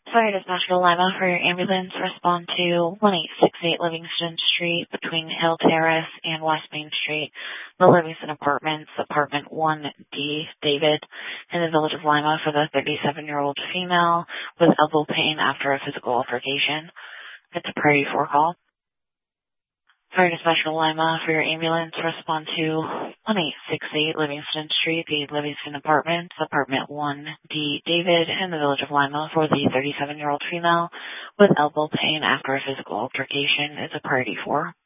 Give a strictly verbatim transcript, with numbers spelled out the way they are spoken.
Fire dispatcher Lima for your ambulance. Respond to one eight six eight Livingston Street between Hill Terrace and West Main Street, the Livingston Apartments, Apartment one D, David, in the village of Lima for the thirty-seven-year-old female with elbow pain after a physical altercation. It's a priority four call. Fire dispatcher Lima for your ambulance. Respond to one eight six eight Livingston Street, the Livingston Apartments, Apartment one D, David, in the village of Lima for the thirty-seven-year-old female with elbow pain after a physical altercation. It's a priority four.